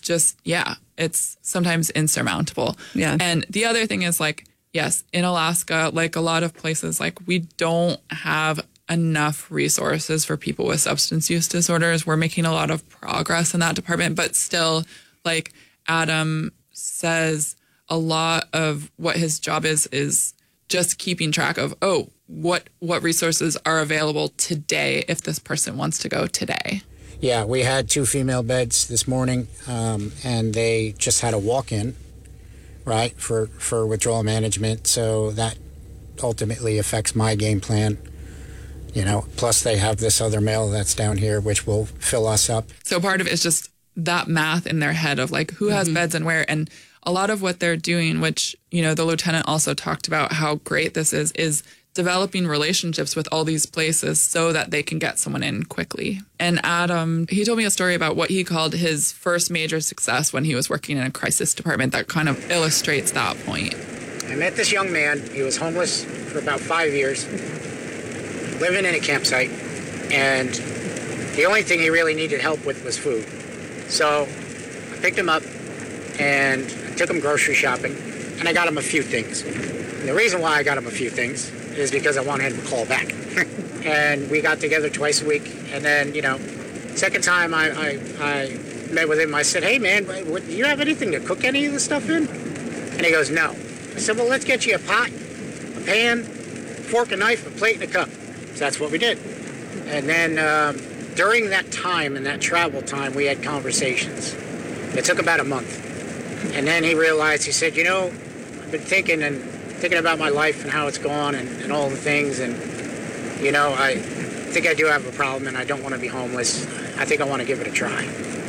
just, it's sometimes insurmountable. Yeah. And the other thing is like, yes, in Alaska, like a lot of places, like we don't have enough resources for people with substance use disorders. We're making a lot of progress in that department, but still, like Adam says, a lot of what his job is just keeping track of, what resources are available today if this person wants to go today. Yeah, we had 2 female beds this morning, and they just had a walk-in, right, for withdrawal management. So that ultimately affects my game plan, plus they have this other male that's down here, which will fill us up. So part of it is just that math in their head of like who has beds and where. And a lot of what they're doing, which, the lieutenant also talked about how great this is developing relationships with all these places so that they can get someone in quickly. And Adam, he told me a story about what he called his first major success when he was working in a crisis department that kind of illustrates that point. I met this young man. He was homeless for about 5 years, living in a campsite, and the only thing he really needed help with was food. So I picked him up and I took him grocery shopping, and I got him a few things. And the reason why I got him a few things is because I wanted him to call back. And we got together twice a week. And then, second time I met with him, I said, hey, man, do you have anything to cook any of this stuff in? And he goes, no. I said, well, let's get you a pot, a pan, fork, a knife, a plate, and a cup. So that's what we did. And then during that time and that travel time, we had conversations. It took about a month. And then he realized, he said, I've been thinking about my life and how it's gone and all the things. And, I think I do have a problem and I don't want to be homeless. I think I want to give it a try.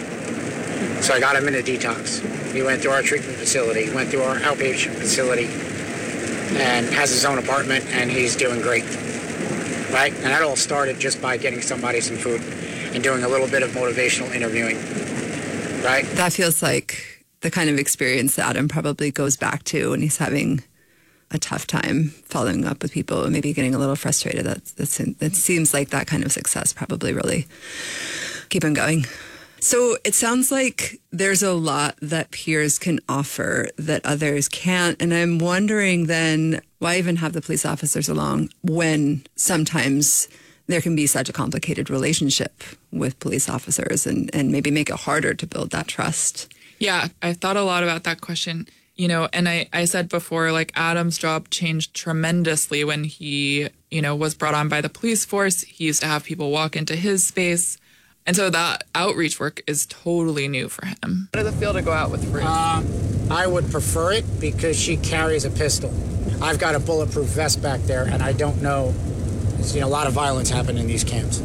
So I got him into detox. He went through our treatment facility, went through our outpatient facility, and has his own apartment, and he's doing great. Right? And that all started just by getting somebody some food and doing a little bit of motivational interviewing. Right? That feels like the kind of experience that Adam probably goes back to when he's having a tough time following up with people and maybe getting a little frustrated. That seems like that kind of success probably really keep him going. So it sounds like there's a lot that peers can offer that others can't. And I'm wondering then, why even have the police officers along when sometimes there can be such a complicated relationship with police officers and maybe make it harder to build that trust? Yeah, I thought a lot about that question. And I said before, like Adam's job changed tremendously when he, was brought on by the police force. He used to have people walk into his space. And so that outreach work is totally new for him. How does it feel to go out with Ruth? I would prefer it because she carries a pistol. I've got a bulletproof vest back there, and I don't know. A lot of violence happened in these camps,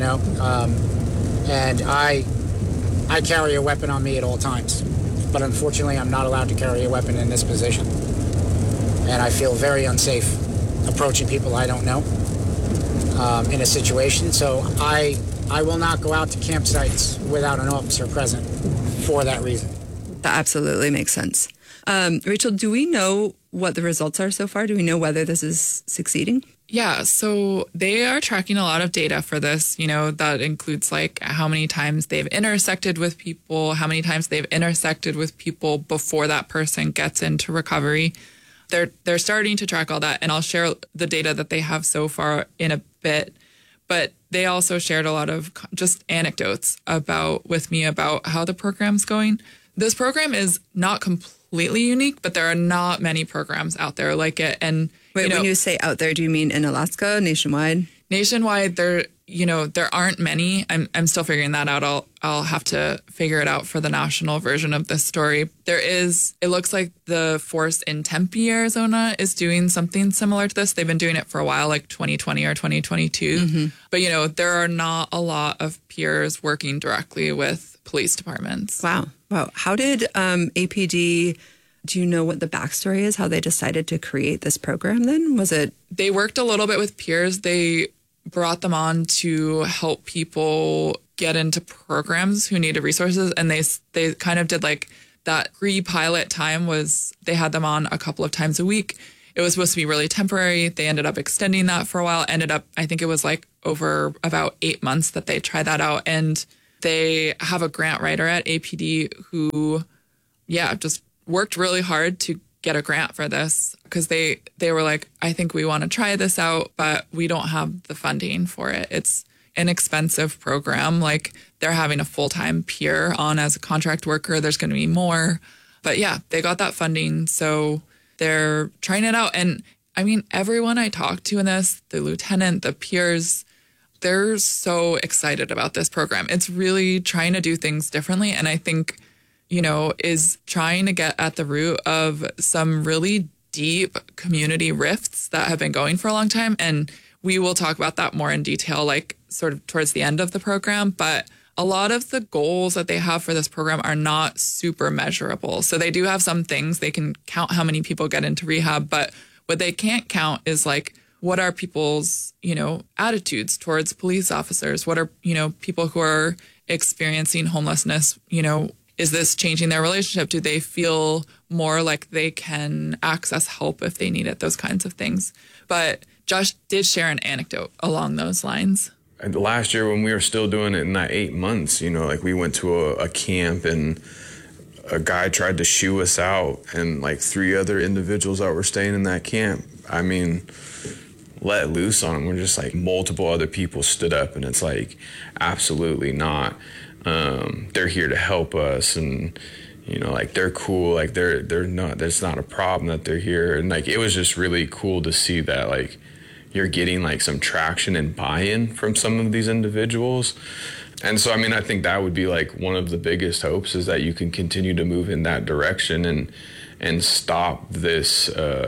and I carry a weapon on me at all times. But unfortunately, I'm not allowed to carry a weapon in this position. And I feel very unsafe approaching people I don't know in a situation. So I will not go out to campsites without an officer present for that reason. That absolutely makes sense. Rachel, do we know what the results are so far? Do we know whether this is succeeding? Yeah, so they are tracking a lot of data for this. That includes like how many times they've intersected with people, how many times they've intersected with people before that person gets into recovery. They're starting to track all that, and I'll share the data that they have so far in a bit. But they also shared a lot of just anecdotes with me about how the program's going. This program is not completely unique, but there are not many programs out there like it. And wait, when you say out there, do you mean in Alaska, nationwide? Nationwide, there aren't many. I'm still figuring that out. I'll have to figure it out for the national version of this story. It looks like the force in Tempe, Arizona is doing something similar to this. They've been doing it for a while, like 2020 or 2022. Mm-hmm. But, there are not a lot of peers working directly with police departments. Wow. How did APD... Do you know what the backstory is, how they decided to create this program then? They worked a little bit with peers. They brought them on to help people get into programs who needed resources. And they kind of did like that pre-pilot time was they had them on a couple of times a week. It was supposed to be really temporary. They ended up extending that for a while. I think it was like over about 8 months that they tried that out. And They have a grant writer at APD who, just worked really hard to get a grant for this because they were like, I think we want to try this out, but we don't have the funding for it. It's an expensive program. Like, they're having a full-time peer on as a contract worker. There's going to be more. But yeah, they got that funding. So they're trying it out. And I mean, everyone I talked to in this, the lieutenant, the peers, they're so excited about this program. It's really trying to do things differently. And I think, is trying to get at the root of some really deep community rifts that have been going for a long time. And we will talk about that more in detail, like sort of towards the end of the program. But a lot of the goals that they have for this program are not super measurable. So they do have some things. They can count how many people get into rehab, but what they can't count is like, what are people's, attitudes towards police officers? What are, people who are experiencing homelessness, is this changing their relationship? Do they feel more like they can access help if they need it? Those kinds of things. But Josh did share an anecdote along those lines. And last year when we were still doing it in that 8 months, like we went to a camp and a guy tried to shoo us out, and like 3 other individuals that were staying in that camp, I mean, let loose on them. We're just like, multiple other people stood up, and it's like, absolutely not. They're here to help us, and like they're cool, like they're not, there's not a problem that they're here. And like, it was just really cool to see that like you're getting like some traction and buy-in from some of these individuals. And so, I mean, I think that would be like one of the biggest hopes, is that you can continue to move in that direction and stop this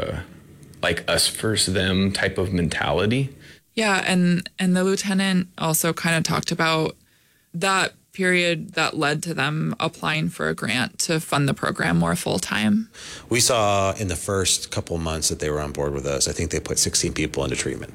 like us versus them type of mentality. Yeah, and the lieutenant also kind of talked about that period that led to them applying for a grant to fund the program more full time. We saw in the first couple months that they were on board with us, I think they put 16 people into treatment,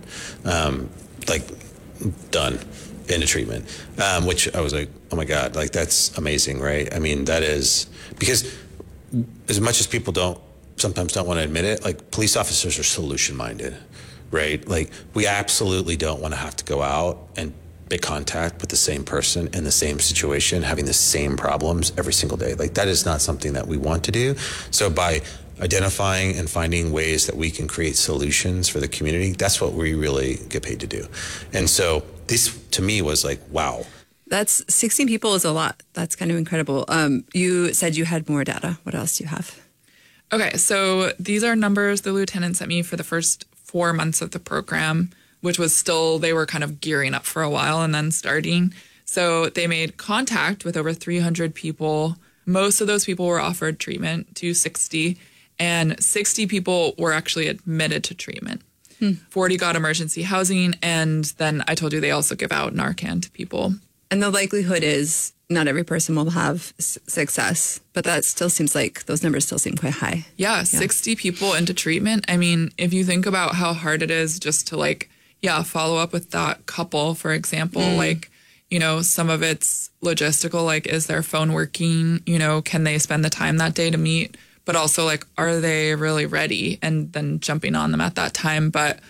done into treatment, which I was like, oh my God, like that's amazing, right? I mean, that is, because as much as people sometimes don't want to admit it, like police officers are solution minded, right? Like we absolutely don't want to have to go out and make contact with the same person in the same situation, having the same problems every single day. Like that is not something that we want to do. So by identifying and finding ways that we can create solutions for the community, that's what we really get paid to do. And so this to me was like, wow. That's 16 people is a lot. That's kind of incredible. You said you had more data. What else do you have? Okay, so these are numbers the lieutenant sent me for the first 4 months of the program, which was still, they were kind of gearing up for a while and then starting. So they made contact with over 300 people. Most of those people were offered treatment, 260, and 60 people were actually admitted to treatment. 40 got emergency housing, and then I told you they also give out Narcan to people. And the likelihood is not every person will have success, but that still seems like those numbers still seem quite high. Yeah, 60 people into treatment. I mean, if you think about how hard it is just to follow up with that couple, for example, some of it's logistical, like, is their phone working? Can they spend the time that day to meet? But also, like, are they really ready? And then jumping on them at that time. But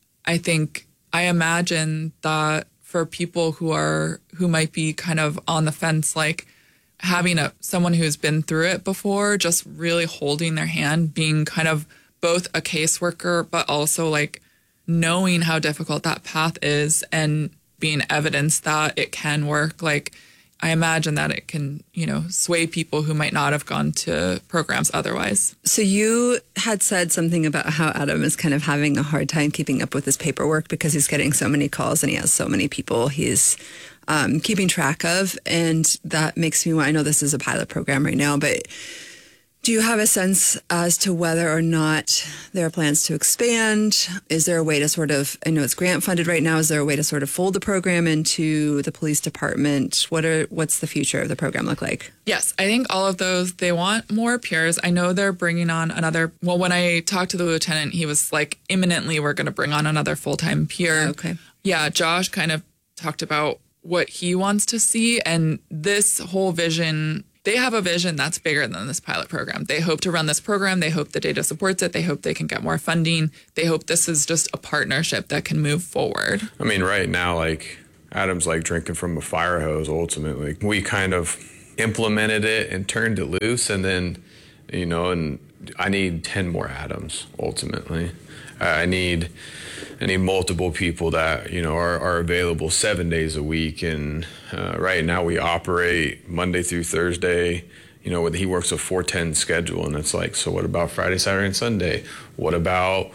I imagine that for people who might be kind of on the fence, like having someone who's been through it before, just really holding their hand, being kind of both a caseworker, but also like knowing how difficult that path is and being evidence that it can work. Like, I imagine that it can, sway people who might not have gone to programs otherwise. So you had said something about how Adam is kind of having a hard time keeping up with his paperwork because he's getting so many calls and he has so many people he's keeping track of. And that makes me want, I know this is a pilot program right now, but do you have a sense as to whether or not there are plans to expand? Is there a way to sort of, I know it's grant funded right now, is there a way to sort of fold the program into the police department? What's the future of the program look like? Yes, I think all of those, they want more peers. I know they're bringing on when I talked to the lieutenant, he was like, imminently we're going to bring on another full-time peer. Okay. Yeah, Josh kind of talked about what he wants to see, and this whole vision, they have a vision that's bigger than this pilot program. They hope to run this program. They hope the data supports it. They hope they can get more funding. They hope this is just a partnership that can move forward. I mean, right now, like Adam's like drinking from a fire hose, ultimately. We kind of implemented it and turned it loose, and then, and I need 10 more Adams, ultimately. I need multiple people that, are available 7 days a week. And right now we operate Monday through Thursday. He works a 4-10 schedule, and it's like, so what about Friday, Saturday, and Sunday? What about,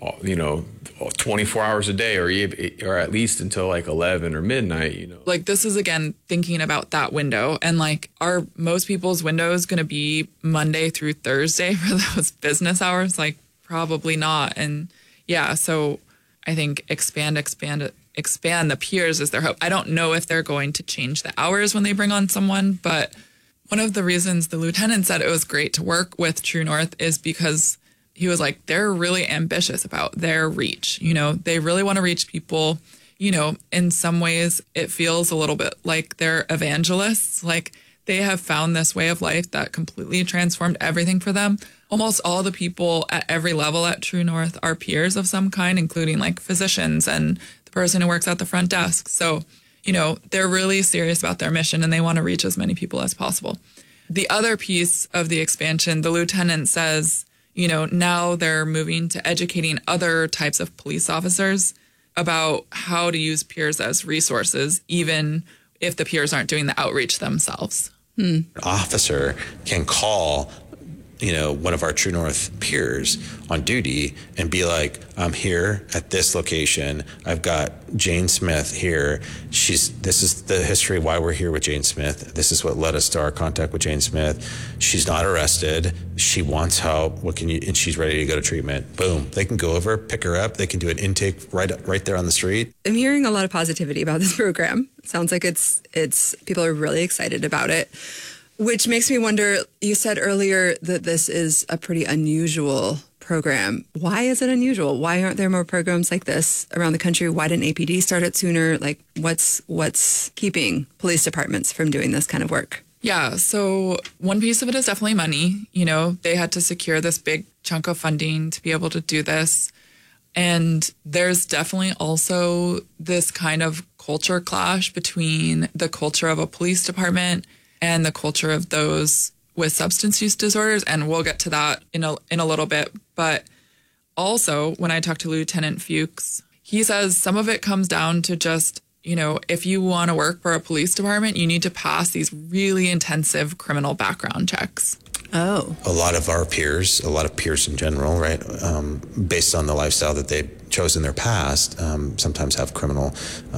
24 hours a day, or at least until like 11 or midnight, Like, this is, again, thinking about that window. And like, are most people's windows going to be Monday through Thursday for those business hours? Like, probably not. And yeah, so I think expand the peers is their hope. I don't know if they're going to change the hours when they bring on someone, but one of the reasons the lieutenant said it was great to work with True North is because he was like, they're really ambitious about their reach. They really want to reach people. In some ways it feels a little bit like they're evangelists. Like, they have found this way of life that completely transformed everything for them. Almost all the people at every level at True North are peers of some kind, including like physicians and the person who works at the front desk. So, they're really serious about their mission, and they want to reach as many people as possible. The other piece of the expansion, the lieutenant says, now they're moving to educating other types of police officers about how to use peers as resources, even if the peers aren't doing the outreach themselves. An officer can call, one of our True North peers on duty and be like, I'm here at this location. I've got Jane Smith here. This is the history why we're here with Jane Smith. This is what led us to our contact with Jane Smith. She's not arrested. She wants help. And she's ready to go to treatment. Boom. They can go over, pick her up. They can do an intake right there on the street. I'm hearing a lot of positivity about this program. It sounds like it's people are really excited about it. Which makes me wonder, you said earlier that this is a pretty unusual program. Why is it unusual? Why aren't there more programs like this around the country? Why didn't APD start it sooner? Like, what's keeping police departments from doing this kind of work? Yeah, so one piece of it is definitely money. They had to secure this big chunk of funding to be able to do this. And there's definitely also this kind of culture clash between the culture of a police department and the culture of those with substance use disorders. And we'll get to that in a little bit. But also, when I talked to Lieutenant Fuchs, he says some of it comes down to just, if you want to work for a police department, you need to pass these really intensive criminal background checks. Oh. A lot of peers in general, right, based on the lifestyle that they chose in their past, sometimes have criminal,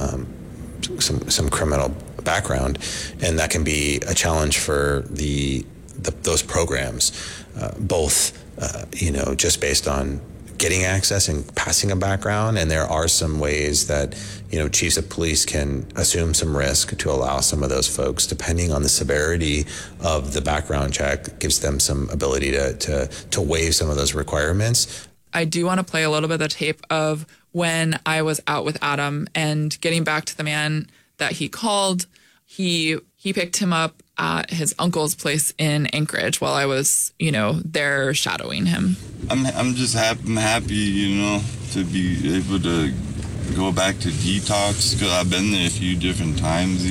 some criminal background, and that can be a challenge for those programs, both just based on getting access and passing a background. And there are some ways that chiefs of police can assume some risk to allow some of those folks, depending on the severity of the background check, gives them some ability to waive some of those requirements. I do want to play a little bit of the tape of when I was out with Adam, and getting back to the man that he called. He picked him up at his uncle's place in Anchorage while I was, there shadowing him. I'm just happy, to be able to go back to detox, because I've been there a few different times,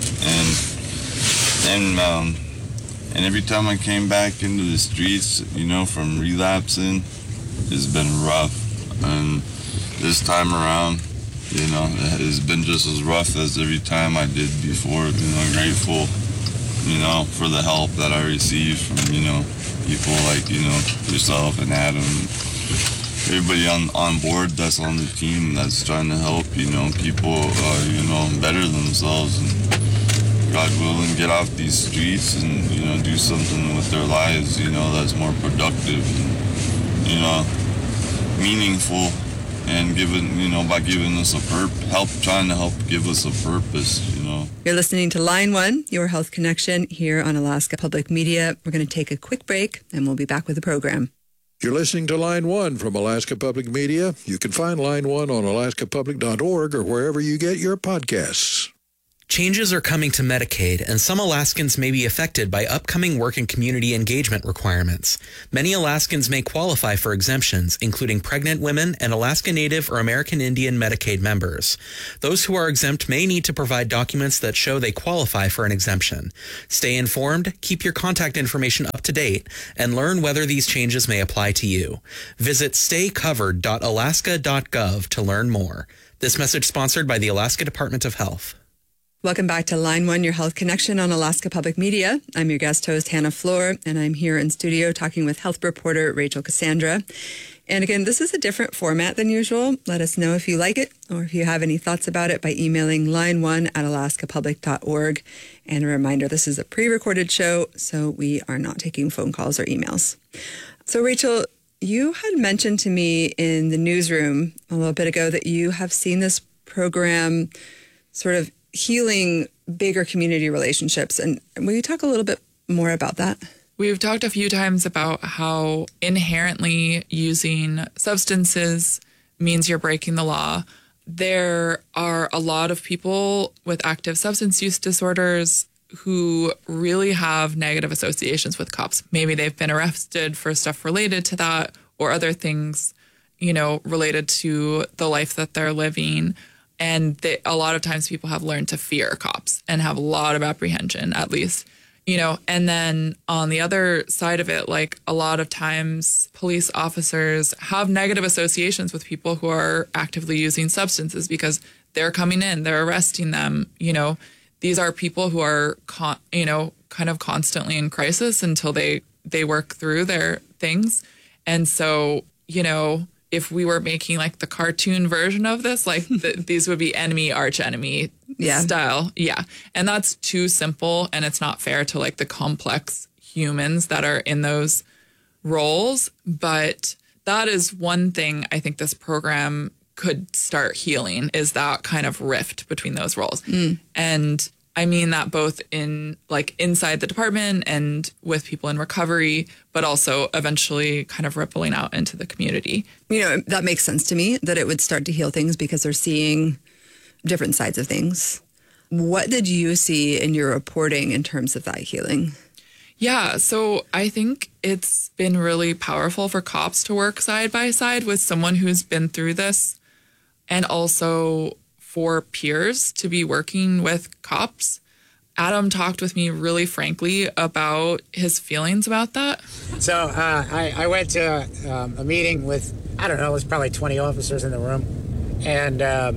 and every time I came back into the streets, from relapsing, it's been rough. And this time around, it's been just as rough as every time I did before. Grateful, for the help that I received from, people like, yourself and Adam. Everybody on board that's on the team that's trying to help, people, better themselves and, God willing, get off these streets and, do something with their lives, that's more productive and, meaningful. And by giving us trying to help give us a purpose, You're listening to Line One, Your Health Connection, here on Alaska Public Media. We're going to take a quick break, and we'll be back with the program. You're listening to Line One from Alaska Public Media. You can find Line One on alaskapublic.org or wherever you get your podcasts. Changes are coming to Medicaid, and some Alaskans may be affected by upcoming work and community engagement requirements. Many Alaskans may qualify for exemptions, including pregnant women and Alaska Native or American Indian Medicaid members. Those who are exempt may need to provide documents that show they qualify for an exemption. Stay informed, keep your contact information up to date, and learn whether these changes may apply to you. Visit staycovered.alaska.gov to learn more. This message sponsored by the Alaska Department of Health. Welcome back to Line 1, your health connection on Alaska Public Media. I'm your guest host, Hannah Floor, and I'm here in studio talking with health reporter Rachel Cassandra. And again, this is a different format than usual. Let us know if you like it or if you have any thoughts about it by emailing line1@alaskapublic.org. And a reminder, this is a pre-recorded show, so we are not taking phone calls or emails. So Rachel, you had mentioned to me in the newsroom a little bit ago that you have seen this program sort of healing bigger community relationships. And will you talk a little bit more about that? We've talked a few times about how inherently using substances means you're breaking the law. There are a lot of people with active substance use disorders who really have negative associations with cops. Maybe they've been arrested for stuff related to that or other things, related to the life that they're living. And a lot of times people have learned to fear cops and have a lot of apprehension, at least, And then on the other side of it, like a lot of times police officers have negative associations with people who are actively using substances because they're coming in, they're arresting them. These are people who are, kind of constantly in crisis until they work through their things. And so, if we were making like the cartoon version of this, like these would be enemy, arch enemy style. Yeah. And that's too simple. And it's not fair to like the complex humans that are in those roles. But that is one thing I think this program could start healing, is that kind of rift between those roles. And I mean that both in like inside the department and with people in recovery, but also eventually kind of rippling out into the community. That makes sense to me that it would start to heal things because they're seeing different sides of things. What did you see in your reporting in terms of that healing? Yeah, so I think it's been really powerful for cops to work side by side with someone who's been through this, and also for peers to be working with cops. Adam talked with me really frankly about his feelings about that. So I went to a meeting with, I don't know, it was probably 20 officers in the room. And, I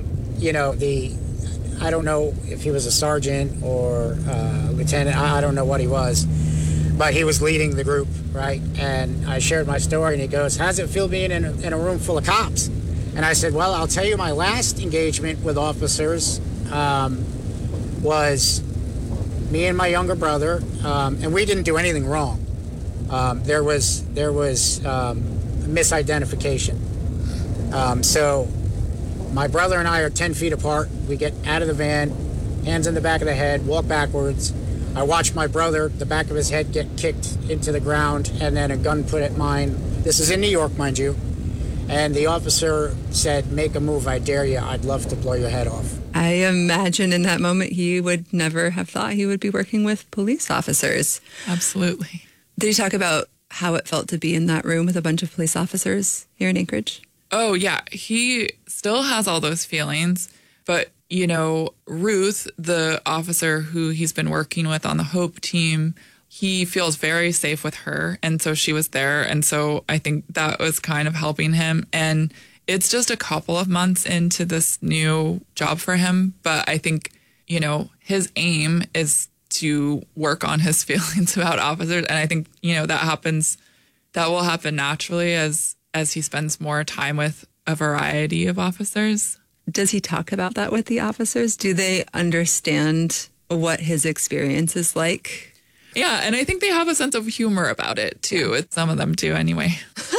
don't know if he was a sergeant or a lieutenant. I don't know what he was. But he was leading the group, right? And I shared my story, and he goes, "How does it feel being in a room full of cops?" And I said, well, I'll tell you, my last engagement with officers was me and my younger brother, and we didn't do anything wrong. There was misidentification. So my brother and I are 10 feet apart. We get out of the van, hands in the back of the head, walk backwards. I watch my brother, the back of his head get kicked into the ground, and then a gun put at mine. This is in New York, mind you. And the officer said, "Make a move, I dare you. I'd love to blow your head off." I imagine in that moment he would never have thought he would be working with police officers. Absolutely. Did you talk about how it felt to be in that room with a bunch of police officers here in Anchorage? Oh, yeah. He still has all those feelings. But, Ruth, the officer who he's been working with on the HOPE team, he feels very safe with her. And so she was there. And so I think that was kind of helping him. And it's just a couple of months into this new job for him. But I think, his aim is to work on his feelings about officers. And I think, that will happen naturally as he spends more time with a variety of officers. Does he talk about that with the officers? Do they understand what his experience is like? Yeah, and I think they have a sense of humor about it, too. Some of them do, anyway.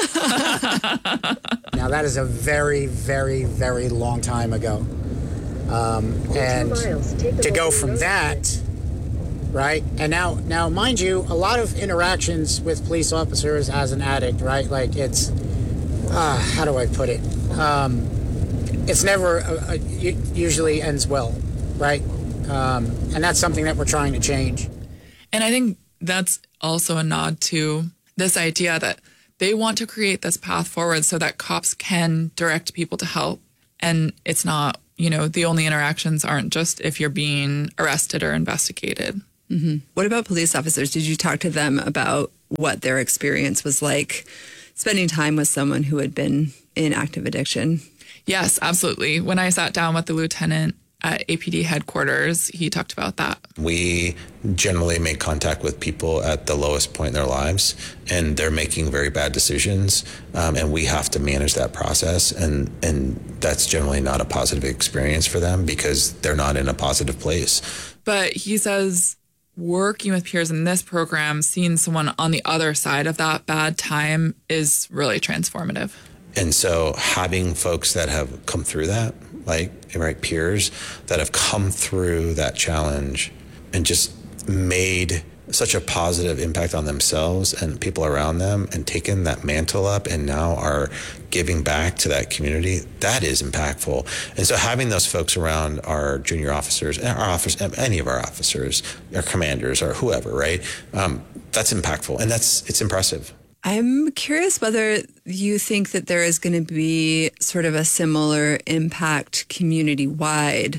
Now, that is a very, very, very long time ago. And to go from that, right? And now, mind you, a lot of interactions with police officers as an addict, right? Like it's, how do I put it? It's never, usually ends well, right? And that's something that we're trying to change. And I think that's also a nod to this idea that they want to create this path forward so that cops can direct people to help. And it's not, the only interactions aren't just if you're being arrested or investigated. Mm-hmm. What about police officers? Did you talk to them about what their experience was like spending time with someone who had been in active addiction? Yes, absolutely. When I sat down with the lieutenant at APD headquarters, he talked about that. We generally make contact with people at the lowest point in their lives, and they're making very bad decisions, and we have to manage that process, and that's generally not a positive experience for them because they're not in a positive place. But he says working with peers in this program, seeing someone on the other side of that bad time is really transformative. And so having folks that have come through that, peers that have come through that challenge and just made such a positive impact on themselves and people around them and taken that mantle up and now are giving back to that community, that is impactful. And so having those folks around our junior officers, any of our officers, our commanders or whoever, right? That's impactful and it's impressive. I'm curious whether you think that there is going to be sort of a similar impact community-wide,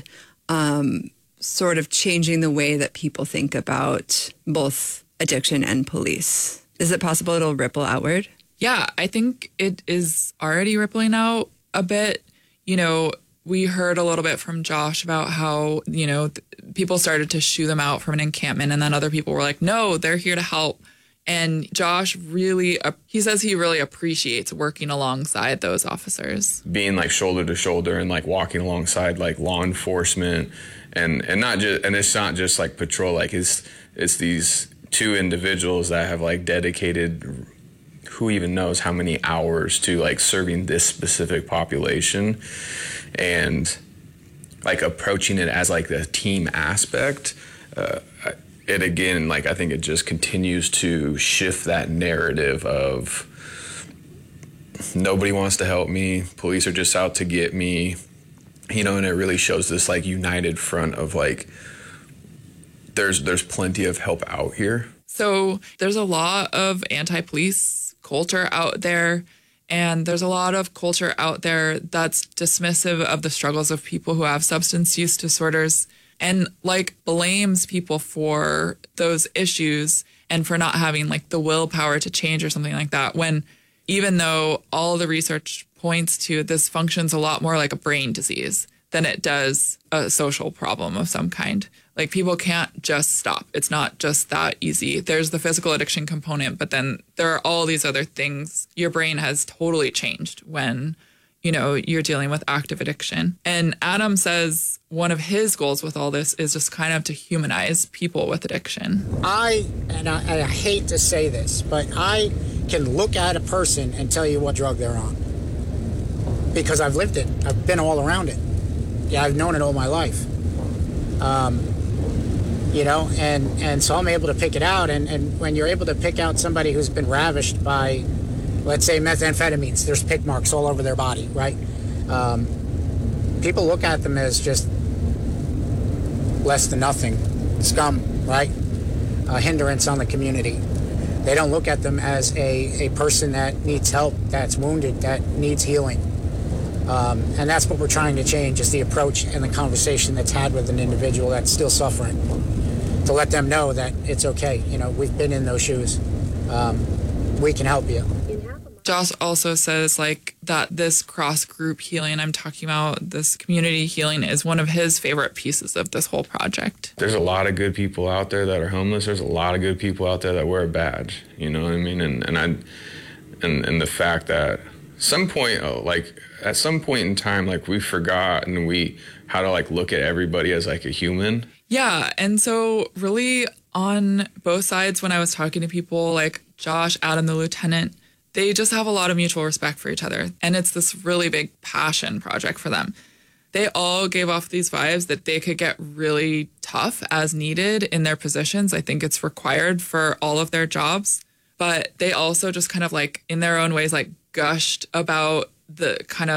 sort of changing the way that people think about both addiction and police. Is it possible it'll ripple outward? Yeah, I think it is already rippling out a bit. We heard a little bit from Josh about how, people started to shoo them out from an encampment and then other people were like, no, they're here to help. And Josh he says he really appreciates working alongside those officers. Being like shoulder to shoulder and like walking alongside like law enforcement and it's not just like patrol, like it's these two individuals that have like dedicated who even knows how many hours to like serving this specific population and like approaching it as like the team aspect. It again, like I think it just continues to shift that narrative of nobody wants to help me, police are just out to get me, and it really shows this like united front of like there's plenty of help out here. So there's a lot of anti-police culture out there, and there's a lot of culture out there that's dismissive of the struggles of people who have substance use disorders and like blames people for those issues and for not having like the willpower to change or something like that, when even though all the research points to this functions a lot more like a brain disease than it does a social problem of some kind. Like people can't just stop. It's not just that easy. There's the physical addiction component, but then there are all these other things. Your brain has totally changed when you're dealing with active addiction. And Adam says one of his goals with all this is just kind of to humanize people with addiction. I hate to say this, but I can look at a person and tell you what drug they're on because I've lived it. I've been all around it. Yeah, I've known it all my life. And so I'm able to pick it out. And when you're able to pick out somebody who's been ravished by, let's say, methamphetamines, there's pick marks all over their body, right? People look at them as just less than nothing, scum, right? A hindrance on the community. They don't look at them as a person that needs help, that's wounded, that needs healing. And that's what we're trying to change, is the approach and the conversation that's had with an individual that's still suffering, to let them know that it's okay. We've been in those shoes. We can help you. Josh also says like that this cross-group healing I'm talking about, this community healing, is one of his favorite pieces of this whole project. There's a lot of good people out there that are homeless. There's a lot of good people out there that wear a badge. You know what I mean? And the fact that at some point in time, like we forgot how to like look at everybody as like a human. Yeah, and so really on both sides, when I was talking to people like Josh, Adam, the lieutenant, they just have a lot of mutual respect for each other. And it's this really big passion project for them. They all gave off these vibes that they could get really tough as needed in their positions. I think it's required for all of their jobs. But they also just kind of like in their own ways, like gushed about the kind of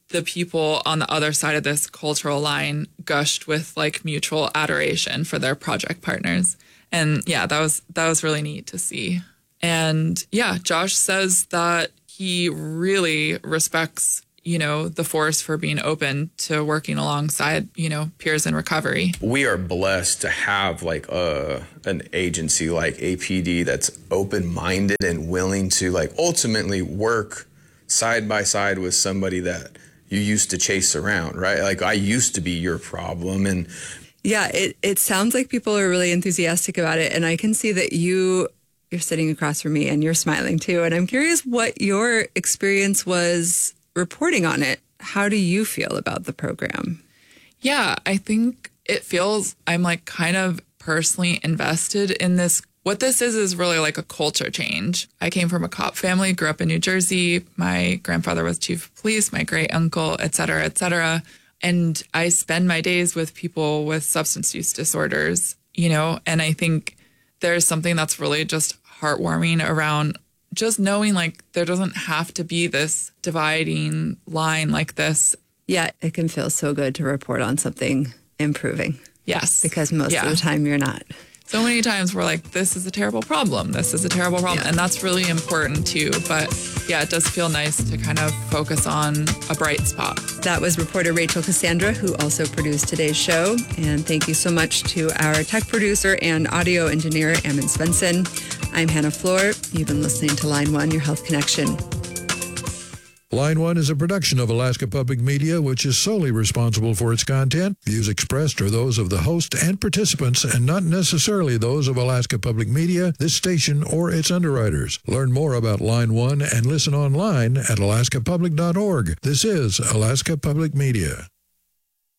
the people on the other side of this cultural line gushed with like mutual adoration for their project partners. And yeah, that was really neat to see. And yeah, Josh says that he really respects, you know, the force for being open to working alongside, you know, peers in recovery. We are blessed to have like an agency like APD that's open-minded and willing to like ultimately work side by side with somebody that you used to chase around, right? Like I used to be your problem. And yeah, it sounds like people are really enthusiastic about it. And I can see that you're sitting across from me and you're smiling too. And I'm curious what your experience was reporting on it. How do you feel about the program? Yeah, I think it feels I'm like kind of personally invested in this. What this is really like a culture change. I came from a cop family, grew up in New Jersey. My grandfather was chief of police, my great uncle, et cetera, et cetera. And I spend my days with people with substance use disorders, you know, and I think there's something that's really just heartwarming around just knowing like there doesn't have to be this dividing line like this. Yeah, it can feel so good to report on something improving. Yes. Because most of the time you're not. So many times we're like, this is a terrible problem. This is a terrible problem. Yeah. And that's really important too. But yeah, it does feel nice to kind of focus on a bright spot. That was reporter Rachel Cassandra, who also produced today's show. And thank you so much to our tech producer and audio engineer, Ammon Svensson. I'm Hannah Floor. You've been listening to Line One, your health connection. Line One is a production of Alaska Public Media, which is solely responsible for its content. Views expressed are those of the host and participants and not necessarily those of Alaska Public Media, this station, or its underwriters. Learn more about Line One and listen online at alaskapublic.org. This is Alaska Public Media.